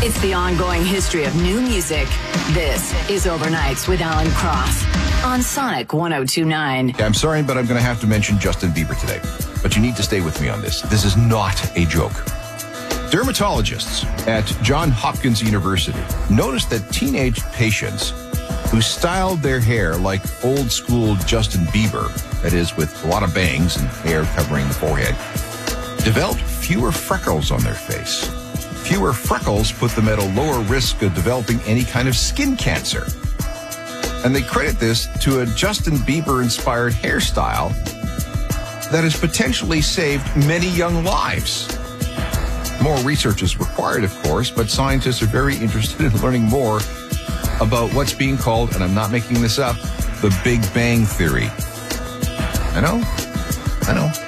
It's the ongoing history of new music. This is Overnights with Alan Cross on Sonic 102.9. Yeah, I'm sorry, but I'm going to have to mention Justin Bieber today. But you need to stay with me on this. This is not a joke. Dermatologists at Johns Hopkins University noticed that teenage patients who styled their hair like old school Justin Bieber, that is, with a lot of bangs and hair covering the forehead, developed fewer freckles on their face. Fewer freckles put them at a lower risk of developing any kind of skin cancer. And they credit this to a Justin Bieber-inspired hairstyle that has potentially saved many young lives. More research is required, of course, but scientists are very interested in learning more about what's being called, and I'm not making this up, the Big Bang Theory. I know.